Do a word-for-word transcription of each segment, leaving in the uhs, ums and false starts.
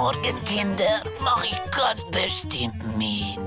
Morgen, Kinder. Mach ich ganz bestimmt mit.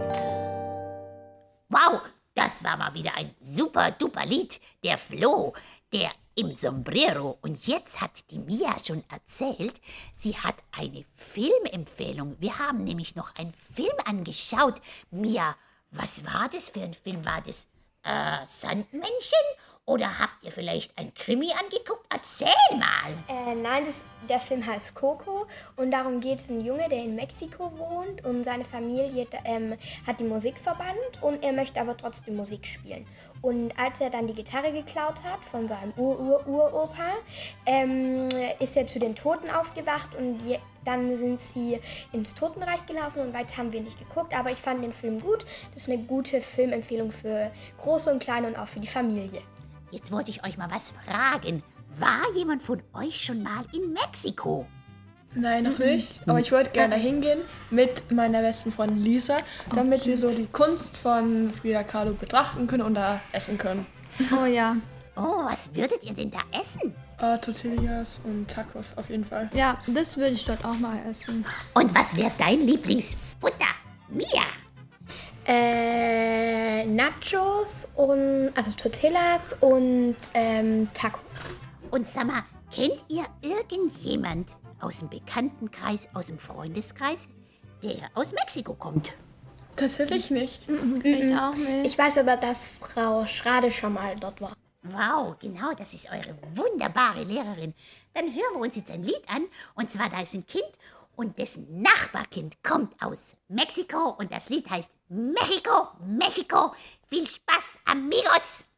Wow, das war mal wieder ein super duper Lied. Der Flo, der im Sombrero. Und jetzt hat die Mia schon erzählt, sie hat eine Filmempfehlung. Wir haben nämlich noch einen Film angeschaut. Mia, was war das für ein Film? War das äh, Sandmännchen? Oder habt ihr vielleicht ein Krimi angeguckt? Erzähl mal. Äh, nein, das, der Film heißt Coco und darum geht es um einen Junge, der in Mexiko wohnt und seine Familie ähm, hat die Musik verbannt und er möchte aber trotzdem Musik spielen. Und als er dann die Gitarre geklaut hat von seinem Ur-Ur-Uropa, ähm, ist er zu den Toten aufgewacht und je, dann sind sie ins Totenreich gelaufen und weiter haben wir nicht geguckt, aber ich fand den Film gut. Das ist eine gute Filmempfehlung für Große und Kleine und auch für die Familie. Jetzt wollte ich euch mal was fragen. War jemand von euch schon mal in Mexiko? Nein, noch nicht. Aber ich wollte gerne hingehen mit meiner besten Freundin Lisa, damit wir so die Kunst von Frida Kahlo betrachten können und da essen können. Oh ja. Oh, was würdet ihr denn da essen? Äh, Tortillas und Tacos auf jeden Fall. Ja, das würde ich dort auch mal essen. Und was wäre dein Lieblingsfutter? Mia? Äh, Nachos und, also Tortillas und ähm, Tacos. Und sag mal, kennt ihr irgendjemand aus dem Bekanntenkreis, aus dem Freundeskreis, der aus Mexiko kommt? Tatsächlich nicht. Ich auch nicht. Ich weiß aber, dass Frau Schrade schon mal dort war. Wow, genau, das ist eure wunderbare Lehrerin. Dann hören wir uns jetzt ein Lied an. Und zwar, da ist ein Kind und dessen Nachbarkind kommt aus Mexiko. Und das Lied heißt Mexiko, Mexiko. Viel Spaß, amigos!